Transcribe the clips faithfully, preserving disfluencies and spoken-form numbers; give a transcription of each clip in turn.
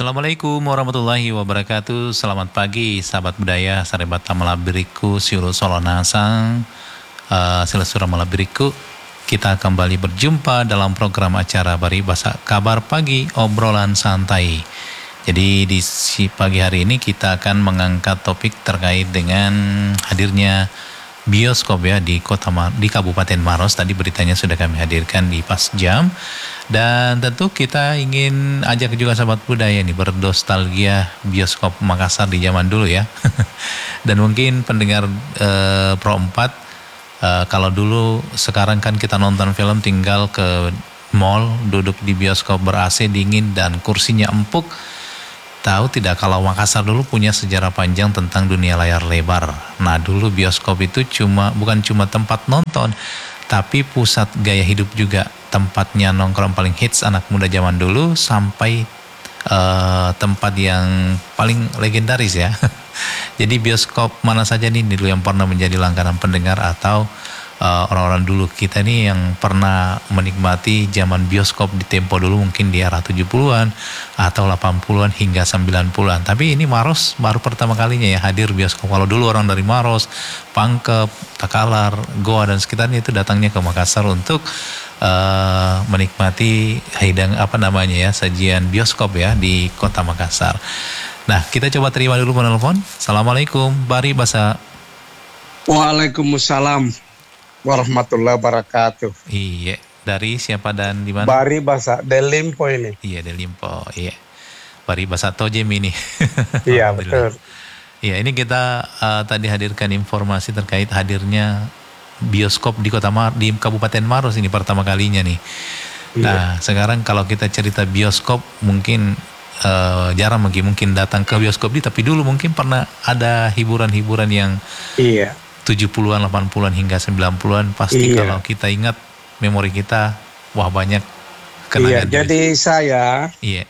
Assalamualaikum warahmatullahi wabarakatuh. Selamat pagi sahabat budaya Sarebata Malabiriku Siulu Solonasang uh, Silasura Malabiriku. Kita kembali berjumpa dalam program acara Bari Basa Kabar Pagi Obrolan Santai. Jadi di si pagi hari ini kita akan mengangkat topik terkait dengan hadirnya bioskop ya di kota di Kabupaten Maros. Tadi beritanya sudah kami hadirkan di pas jam. Dan tentu kita ingin ajak juga sahabat budaya nih berdostalgia bioskop Makassar di zaman dulu ya. Dan mungkin pendengar eh, Pro empat eh, kalau dulu sekarang kan kita nonton film tinggal ke mall, duduk di bioskop ber-A C dingin dan kursinya empuk. Tahu tidak kalau Makassar dulu punya sejarah panjang tentang dunia layar lebar. Nah dulu bioskop itu cuma bukan cuma tempat nonton, tapi pusat gaya hidup juga. Tempatnya nongkrong paling hits anak muda zaman dulu sampai uh, tempat yang paling legendaris ya. Jadi bioskop mana saja nih dulu yang pernah menjadi langganan pendengar atau uh, orang-orang dulu kita nih yang pernah menikmati zaman bioskop di tempo dulu mungkin di era tujuh puluhan atau delapan puluhan hingga sembilan puluhan. Tapi ini Maros baru pertama kalinya ya hadir bioskop. Kalau dulu orang dari Maros, Pangkep, Takalar, Goa dan sekitarnya itu datangnya ke Makassar untuk Uh, menikmati hidang apa namanya ya sajian bioskop ya di kota Makassar. Nah kita coba terima dulu penelpon. Assalamualaikum Bari Basa. Waalaikumsalam warahmatullahi wabarakatuh. Iya, dari siapa dan di mana? Bari Basa Delimpo ini. Iya Delimpo. Iya. Bari Basa Tojem ini. Iya betul. Iya ini kita uh, tadi hadirkan informasi terkait hadirnya bioskop di kota Mar di Kabupaten Maros ini pertama kalinya nih. Iya. Nah sekarang kalau kita cerita bioskop mungkin uh, jarang mungkin mungkin datang ke bioskop di, tapi dulu mungkin pernah ada hiburan-hiburan yang iya tujuh puluhan, delapan puluhan hingga sembilan puluhan pasti iya. Kalau kita ingat memori kita wah banyak kenangan. Iya jadi saya iya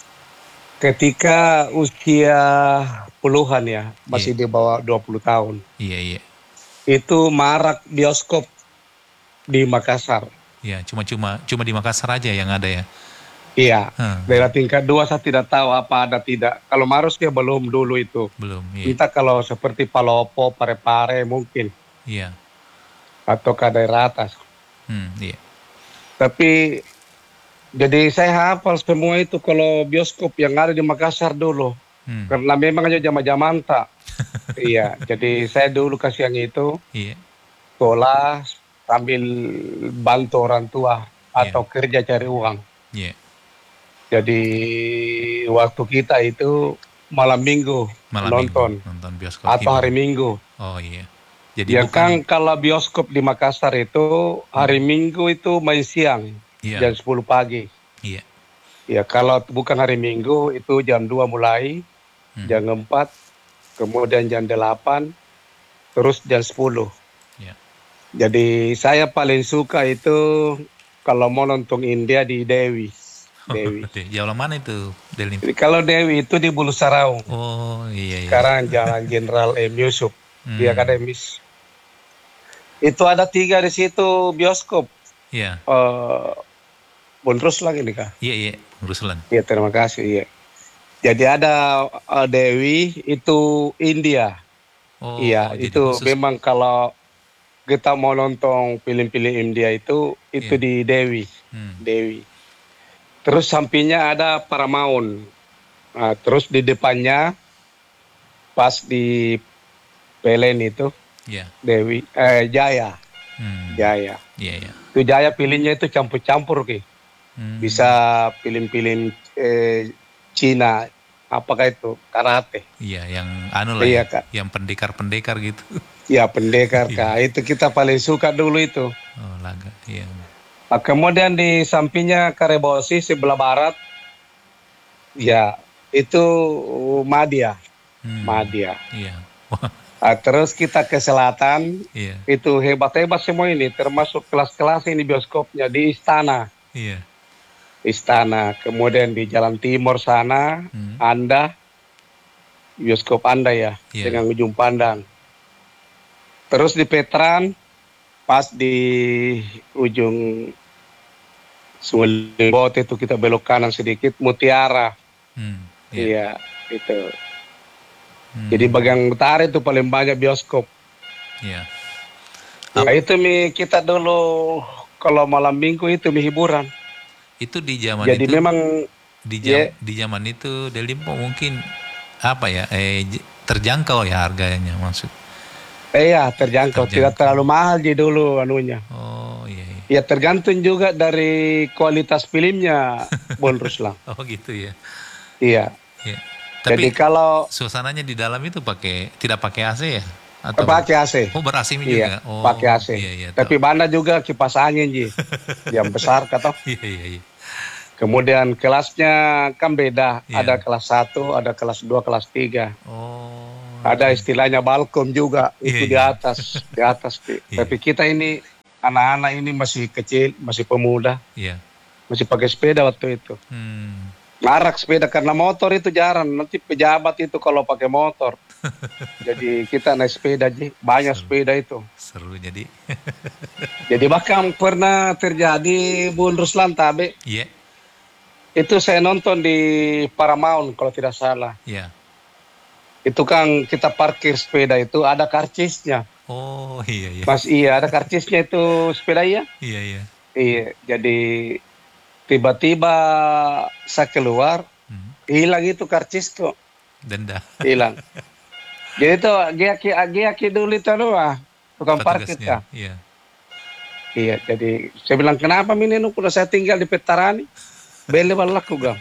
ketika usia puluhan ya masih iya. Di bawah dua puluh tahun. Iya iya. Itu marak bioskop di Makassar. Ya, cuma-cuma cuma di Makassar aja yang ada ya. Iya. Hmm. Daerah tingkat dua saya tidak tahu apa ada tidak. Kalau Maros dia belum dulu itu. Belum. Iya. Kita kalau seperti Palopo, Parepare mungkin. Iya. Atau ke daerah atas. Hmm, iya. Tapi jadi saya hafal semua itu kalau bioskop yang ada di Makassar dulu. Hmm. Karena memang aja zaman-zaman tak. Iya, jadi saya dulu kasih yang itu, iya. Sekolah sambil bantu orang tua atau yeah. Kerja cari uang. Yeah. Jadi waktu kita itu malam minggu malam nonton, minggu, nonton bioskop atau hari minggu. Oh iya. Jadi ya bukan... kan kalau bioskop di Makassar itu hari hmm. Minggu itu main siang, yeah. Jam sepuluh pagi. Iya. Ya kalau bukan hari Minggu itu jam dua mulai, hmm. jam empat. Kemudian jam delapan, terus jam sepuluh. Ya. Jadi saya paling suka itu kalau mau nonton India di Dewi. Dewi. Jauh mana itu? Jadi, kalau Dewi itu di Bulu Saraung. Oh iya. iya. Sekarang Jalan Jenderal M. Yusuf hmm. di Akademis. Itu ada tiga di situ bioskop. Iya. Uh, Bun Ruslan ini kah? Iya iya, Bun Ruslan. Iya terima kasih. Iya. Jadi ada uh, Dewi itu India. Oh, iya, itu khusus. Memang kalau kita mau nonton film-film India itu itu yeah. Di Dewi. Hmm. Dewi. Terus sampingnya ada Paramount. Nah, terus di depannya pas di Pelen itu yeah. Dewi eh Jaya. Hmm. Jaya. Iya, yeah, yeah. Itu Jaya pilihnya itu campur-campur Ki. Hmm. Bisa film-film eh, Cina, apakah itu karate? Iya, yang anu lah, iya, ya, yang pendekar-pendekar gitu. Iya, pendekar kak. Itu kita paling suka dulu itu. Oh, laga, iya. Nah, kemudian di sampingnya Karebosi sebelah barat, ya itu Madia, hmm. Madia. Iya. Nah, terus kita ke selatan, iya. Itu hebat-hebat semua ini, termasuk kelas-kelas ini bioskopnya di Istana. Iya. Istana, kemudian di Jalan Timur sana, hmm. Anda, bioskop Anda ya, yeah. Dengan ujung pandang. Terus di Petran, pas di ujung Sungai Limbote itu kita belok kanan sedikit, Mutiara. Hmm. Iya, itu. Hmm. Jadi bagian utara itu paling banyak bioskop. Iya. Ya, itu mi kita dulu kalau malam minggu itu mi hiburan. Itu di zaman Jadi itu memang di jam ya, di zaman itu Delimpo mungkin apa ya eh j- terjangkau ya harganya maksud eh ya terjangkau, tidak terjangkau. terlalu mahal jadi dulu anunya. Oh iya, iya. Ya tergantung juga dari kualitas filmnya, Bun Ruslan. Oh gitu ya. Iya. Iya. Jadi Tapi kalau suasananya di dalam itu pakai tidak pakai A C ya? Atau pakai A C, oh ber-A C iya, juga. pakai Oh A C. iya iya Tapi tahu. mana juga kipas angin ji, yang besar kata. Iya iya iya. Kemudian kelasnya kan beda, Iya. ada kelas satu, ada kelas dua, kelas tiga. Oh. Ada Oke. istilahnya balkon juga, Iya itu di iya. atas, di atas. Pi. Iya. Tapi kita ini anak-anak ini masih kecil, masih pemuda, Iya. masih pakai sepeda waktu itu. Hmm. Marak sepeda karena motor itu jarang. Nanti pejabat itu kalau pakai motor. Jadi kita naik sepeda aja, banyak Seru. sepeda itu. Seru jadi. Jadi bahkan pernah terjadi Bun Ruslan Tabe, Iya. itu saya nonton di Paramount kalau tidak salah. Iya. Itu kan kita parkir sepeda itu ada karcisnya. Oh iya iya. Mas iya ada karcisnya itu sepeda iya. Iya iya. Iya, jadi tiba-tiba saya keluar, Hmm. hilang itu karcis kok, Denda. hilang. Jadi itu giaki giaki dulu itu loh, tukang parkir Petugasnya. kah? Iya. Iya, jadi saya bilang kenapa ini nu udah saya tinggal di Petarani, beli balaku gam.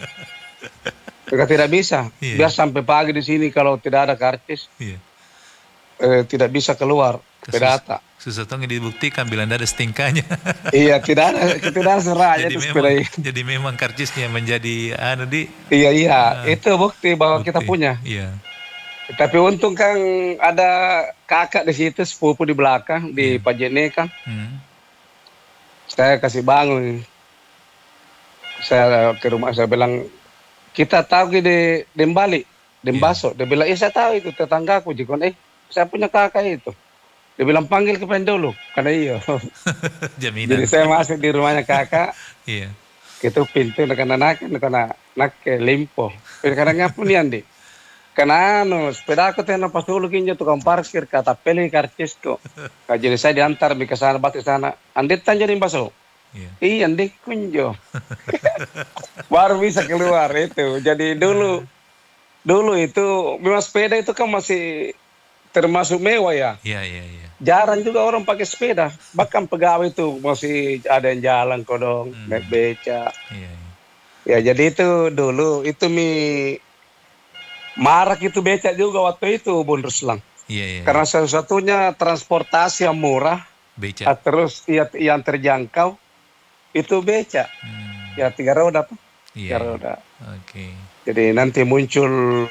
Mereka tidak bisa, Iya. biar sampai pagi di sini kalau tidak ada karcis, Iya. eh, tidak bisa keluar ke Sus- data. Susah tuh dibuktikan bila ada stingkanya. Iya, tidak ada, tidak ada serahnya jadi itu sepeda memang ini. jadi memang karcisnya menjadi anu di Iya, iya, Ah, itu bukti bahwa kita bukti. punya. Iya. Tapi untung kan ada kakak di situ, sepupu di belakang, di Iya. Pajene kan. Hmm. Saya kasih bangun. Saya ke rumah, saya bilang, kita tahu di Dembali, Dembaso. Dia bilang, eh saya tahu itu tetanggaku. Jikon, eh saya punya kakak itu. Dia bilang, panggil ke dulu. Karena iya. Jaminan. Jadi saya masuk di rumahnya kakak. Iya. Itu pintu nak-nak, nak nak ke limpo. Kadang ngapun nih Andi. Karena anu, sepeda aku tena pas dulu kinjo tukang parkir kata pilih karcis kok. Nah, jadi saya diantar ke sana batu sana. Andi tanya di baso. Iya. Iya Andi kunjo. Baru bisa keluar itu. Jadi dulu dulu itu memang sepeda itu kan masih termasuk mewah ya. Iya iya iya. Jarang juga orang pakai sepeda. Bahkan pegawai itu masih ada yang jalan kodong, Hmm. naik beca. Iya iya. Ya jadi itu dulu itu mi marak itu becak juga waktu itu Bun Ruslan. Iya iya. Karena satu-satunya transportasi yang murah, Beca. ah, terus ya, yang terjangkau itu becak. Hmm. Ya tiga roda tuh, Iya. tiga roda. Oke. Jadi nanti muncul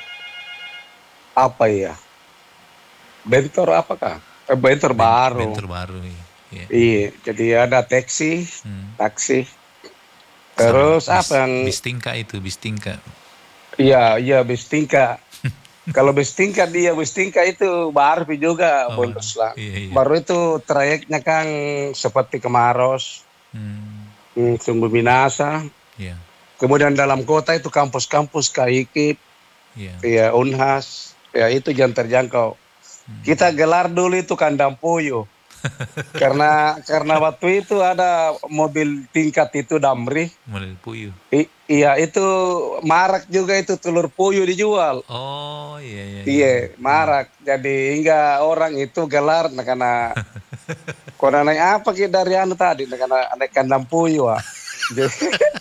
apa ya? Bentor apakah? Eh, bentor baru. Bentor baru. Iya. Iya. Iya, jadi ada taksi, Hmm. taksi. Terus Sama apa yang? bis tingka itu bis tingka. Iya, iya bis tingkat. Kalau bis tingkat dia bis tingkat itu baru juga Oh, Bun Ruslan. iya, iya. Baru itu trayeknya kan seperti ke Maros, Hmm. hmm, Sumbu Minasa. Iya. Kemudian dalam kota itu kampus-kampus K I K I P, Iya. ya Unhas, ya itu jangan terjangkau. Kita gelar dulu itu kandang puyuh. karena karena waktu itu ada mobil tingkat itu Damri. Model puyuh. I- iya itu marak juga itu telur puyuh dijual. Oh iya iya. Iya, marak. Jadi hingga orang itu gelar nah, karena kona naik apa ki dari anu tadi nah, karena naik kandang puyuh. Ah. Jadi,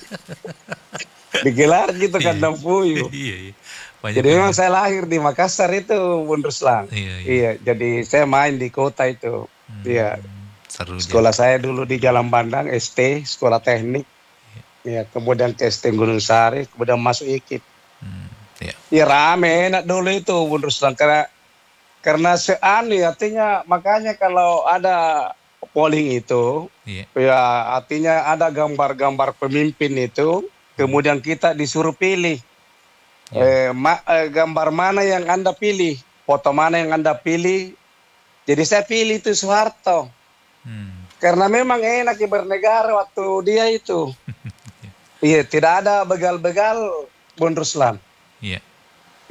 digelar gitu Iya. kandang puyuh. Iya iya. Banyak Jadi yang- memang saya lahir di Makassar itu Bun Ruslan. Iya, iya. Iya, jadi saya main di kota itu. Hmm, Iya, Seru. sekolah saya dulu di Jalan Bandang S T, sekolah teknik. Iya, kemudian ke S T Gunung Sari, kemudian masuk I K I P. Hmm, iya. Ya rame enak dulu itu Bun Ruslan karena karena seani artinya makanya kalau ada polling itu Iya. ya artinya ada gambar-gambar pemimpin itu kemudian kita disuruh pilih eh, ma- eh, gambar mana yang Anda pilih, foto mana yang Anda pilih. Jadi saya pilih itu Soeharto Hmm. karena memang enak ya bernegara waktu dia itu. Iya, tidak ada begal-begal Bun Ruslan. Iya.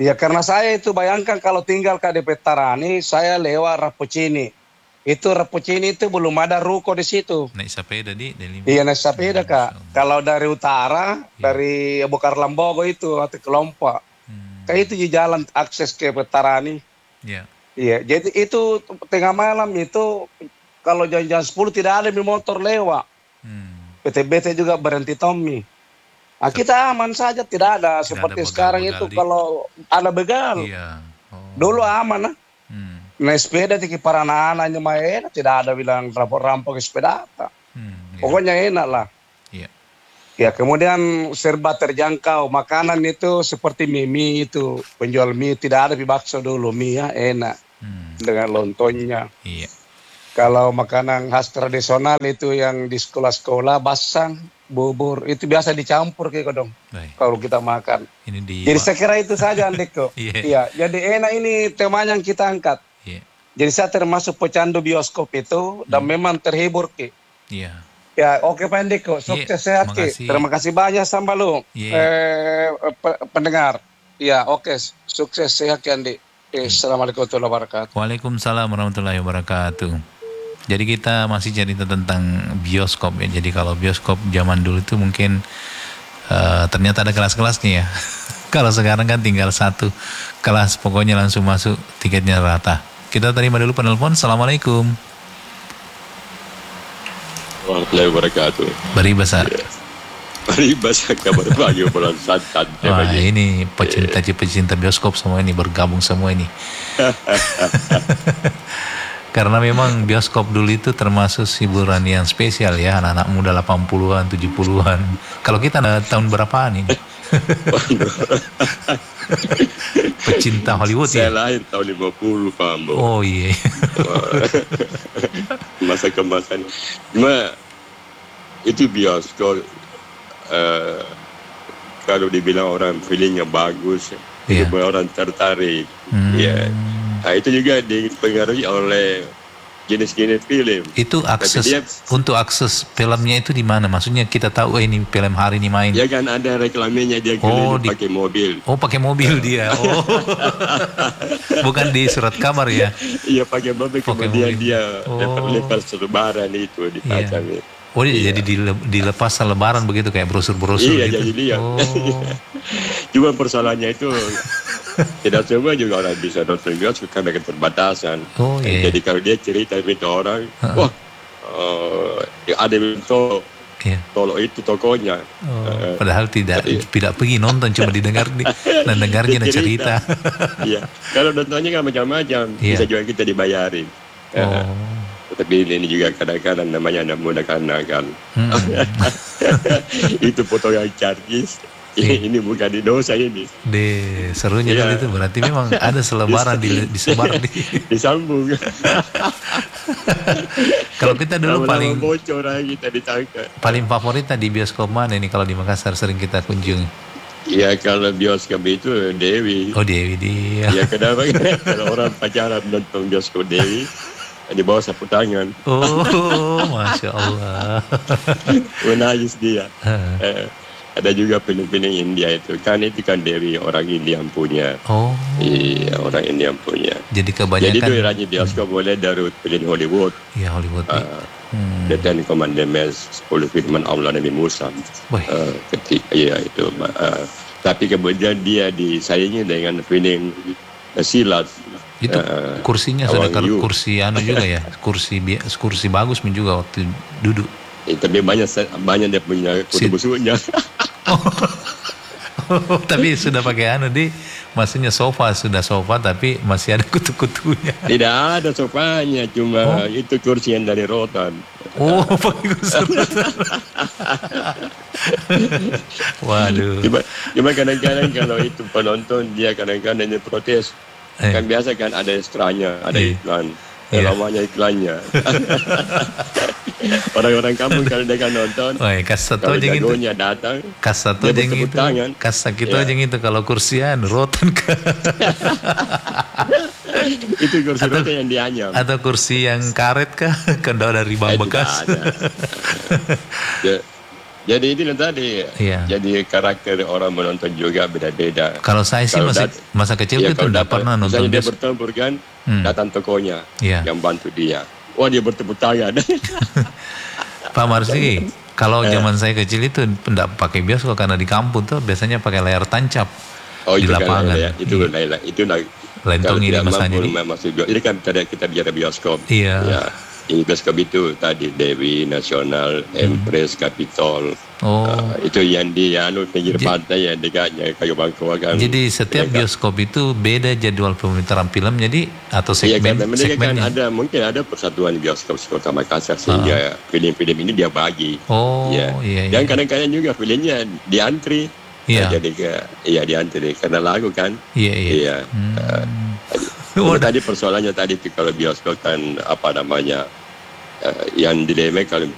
Ya karena saya itu bayangkan kalau tinggal ke D P Tarani, saya lewat Rapocini. Itu Rapocini itu belum ada ruko di situ. Naik sepeda di, dari Iya naik sepeda Kak. Kalau dari utara, Iya. dari Bokar Lambogo itu atau Kelompok. Hmm. Kayak itu di jalan akses ke Petarani. Iya. Iya, jadi itu tengah malam itu kalau jam-jam sepuluh tidak ada motor lewat. Hmm. B T B T juga berhenti Tommy. Nah, kita aman saja, tidak ada Tidak seperti ada sekarang begal-begal itu di- kalau ada begal. Iya. Oh. Dulu aman lah. Hmm. Naik sepeda tiki para anak-anaknya mah enak, tidak ada bilang rampok-rampok sepeda. Hmm. Iya. Pokoknya enak lah. Iya. Ya kemudian serba terjangkau, makanan itu seperti mie, mie itu penjual mie tidak ada di bakso dulu, mie ya enak Hmm. dengan lontonnya. Iya. Kalau makanan khas tradisional itu yang di sekolah-sekolah basang, bubur itu biasa dicampur kayak dong. Baik. Kalau kita makan. Ini di Jadi saya kira itu saja Andeko. Iya. Iya, jadi enak ini temanya yang kita angkat. Iya. Jadi saya termasuk pecandu bioskop itu dan memang terhibur Ki. Iya. Ya, oke Pak Andeko, sukses Iya, sehat terima Ki. kasih. Terima kasih banyak sama lu. Iya. Eh, pe- pendengar. Ya, oke, sukses sehat Ki Andi. Eh, Assalamualaikum warahmatullahi wabarakatuh. Waalaikumsalam warahmatullahi wabarakatuh. Jadi kita masih cerita tentang bioskop ya. Jadi kalau bioskop zaman dulu itu mungkin uh, ternyata ada kelas-kelasnya ya. Kalau sekarang kan tinggal satu kelas, pokoknya langsung masuk, tiketnya rata. Kita terima dulu penelpon. Assalamualaikum. Warahmatullahi wabarakatuh. Bari besar. Mari bahasa kabar pagi bulan santan. Wah ini pecinta-pecinta bioskop semua ini bergabung semua ini. Karena memang bioskop dulu itu termasuk hiburan yang spesial ya, anak-anak muda delapan puluhan, tujuh puluhan. Kalau kita ada tahun berapaan ini? Pecinta Hollywood Saya ya? lahir tahun lima puluh, Pak Ambo. Oh iya. Masa kemasan. Cuma itu bioskop, uh, kalau dibilang orang feelingnya bagus, Iya. itu orang tertarik. Hmm. Ya. Nah, itu juga dipengaruhi oleh jenis-jenis film. Itu akses, dia- untuk akses filmnya itu di mana? Maksudnya kita tahu oh, ini film hari ini main. Ya kan ada reklamenya, dia Oh, keliling di- pakai mobil. Oh pakai mobil dia. Oh. Bukan di surat kamar ya. Iya pakai mobil, Pakai kemudian mobil. dia Oh. lepas selebaran itu dipajang. Iya. Oh dia jadi dile- dilepas selebaran begitu kayak brosur-brosur Iya, gitu. jadi dia. Oh. Cuma persoalannya itu tidak semua juga orang bisa nonton bioskop karena keterbatasan. Oh, iya. Jadi kalau dia cerita minta orang, Uh-uh. wah uh, ada yang tolong, Iya. tolong itu tokonya. Oh, Uh, padahal tidak iya. tidak pergi nonton, cuma didengar di, dan dengarnya dan dia cerita. Iya. Kalau nontonnya kan macam-macam, Iya. bisa juga kita dibayarin. Uh, Oh. Tapi ini juga kadang-kadang namanya anak muda kanak-kanak. Hmm. Itu foto yang carkis. Iya. Ini bukan di dosa ini. Deh, serunya Iya. dulu itu berarti memang ada selebaran di, disebar di. Disambung. Kalau kita dulu Lama-lama paling bocor aja kita ditangkap. paling favorit di bioskop mana ini kalau di Makassar sering kita kunjungi? Ya kalau bioskop itu Dewi. Oh Dewi dia. Ya kenapa? Kalau orang pacaran nonton bioskop Dewi, di bawah sapu tangan, Oh, masya Allah. menangis dia. Hah. Eh, ada juga film-film India itu kan itu kan Dewi orang India yang punya. Oh, Iya orang India yang punya. jadi Jadi kebanyakan itu rajin bioskop boleh dari film Hollywood. ya Hollywood. nih. Uh, Hmm. The Ten Commandments, sepuluh firman Allah Nabi Musa. Wih. Uh, ketika iya itu. Uh, tapi kemudian dia disaingi dengan film uh, silat. Itu Uh, kursinya sudah Awang kalau Yu. kursi anu juga ya, kursi bi- kursi bagus pun juga waktu duduk. Eh, tapi banyak banyak dia punya Si- kutu busuknya. Tapi sudah pakai anu di, maksudnya sofa sudah sofa tapi masih ada kutu-kutunya. Tidak ada sofanya, Oh. cuma itu kursi yang dari rotan. Oh, pakai kursi rotan. Waduh. Cuma, cuma kadang-kadang kalau itu penonton dia kadang-kadang dia protes. Eh. Kan biasa kan ada ekstranya, ada Iya. iklan. Iya. Lamanya iklannya. Orang-orang kampung kalau dia kan nonton, Woi, kas satu kalau aja gitu. jagonya datang, Kas satu dia aja bertepuk gitu. tangan. Kas sakit Ya. aja gitu kalau kursian rotan ke itu kursi Atau- rotan yang dianyam. atau kursi yang karet kah? Kendau dari bang Eh, tidak bekas. ada. Ya, Jadi itu tadi, Iya. jadi karakter orang menonton juga beda-beda. Kalau saya sih Kalau masa, dat- masa kecil Iya, itu kalau tidak datang- pernah nonton misalnya dia bioskop. bertempur kan, Hmm. datang tokonya Iya. yang bantu dia. Wah, dia bertepuk tangan. Pak Marsi, kalau Eh. zaman saya kecil itu tidak pakai bioskop karena di kampung tuh biasanya pakai layar tancap Oh, di itu lapangan. kan, ya, itu Iya. lain lah. Itu lah. Lain Kalau tong ini tidak masanya mampu di- masuk bioskop. Ini kan tadi kita bicara bioskop. Iya. Ya, ini bioskop itu tadi Dewi, Nasional, Empress, Capitol. Oh. Ah, itu yang di anu pinggir Jadi- pantai yang dekatnya kayu bangkok kan. Jadi setiap Mereka- bioskop itu beda jadwal pemutaran film, jadi atau Iya, segmen karena mereka kan segmennya. ada mungkin ada persatuan bioskop di Kota Makassar sehingga film-film ini dia bagi. Oh, Ya. iya iya. Dan kadang-kadang juga filmnya diantri. Iya. Nah, jadi ke, iya diantri karena lagu kan. Iya iya. Iya. Hmm. Uh, Oh, tadi persoalannya tadi itu kalau bioskop kan apa namanya uh, yang dilema kalau